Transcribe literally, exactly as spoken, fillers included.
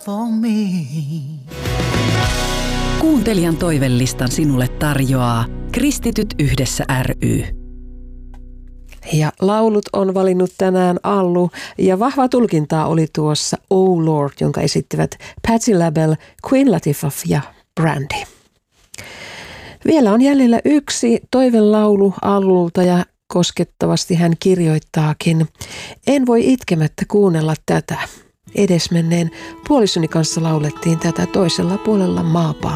for me. Kuuntelijan toivelistan sinulle tarjoaa Kristityt yhdessä ry. Ja laulut on valinnut tänään Allu, ja vahvaa tulkintaa oli tuossa Oh Lord, jonka esittivät Patti LaBelle, Queen Latifah ja Brandy. Vielä on jäljellä yksi toivelaulu Allulta, ja koskettavasti hän kirjoittaakin: en voi itkemättä kuunnella tätä. Edesmenneen puolisoni kanssa laulettiin tätä toisella puolella maapalloa.